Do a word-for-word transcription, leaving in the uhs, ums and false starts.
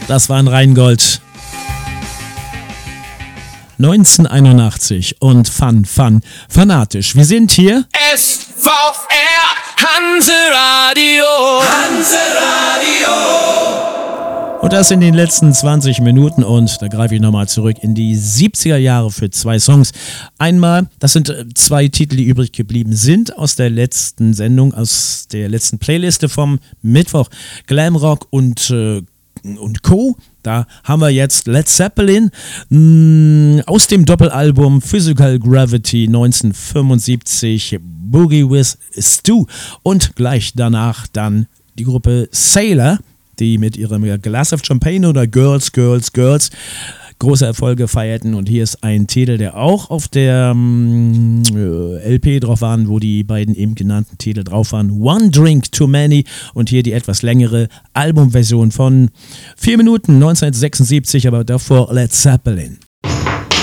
Das war ein Rheingold. neunzehnhunderteinundachtzig und Fun, Fun, fanatisch. Wir sind hier. S V R Hanseradio. Hanseradio. Und das in den letzten zwanzig Minuten und da greife ich nochmal zurück in die siebziger Jahre für zwei Songs. Einmal, das sind zwei Titel, die übrig geblieben sind aus der letzten Sendung, aus der letzten Playliste vom Mittwoch. Glamrock und, äh, und Co. Da haben wir jetzt Led Zeppelin mh, aus dem Doppelalbum Physical Gravity neunzehnhundertfünfundsiebzig, Boogie with Stu und gleich danach dann die Gruppe Sailor, die mit ihrem Glass of Champagne oder Girls, Girls, Girls große Erfolge feierten. Und hier ist ein Titel, der auch auf der ähm, L P drauf war, wo die beiden eben genannten Titel drauf waren. One Drink Too Many und hier die etwas längere Albumversion von vier Minuten neunzehnhundertsechsundsiebzig, aber davor Led Zeppelin.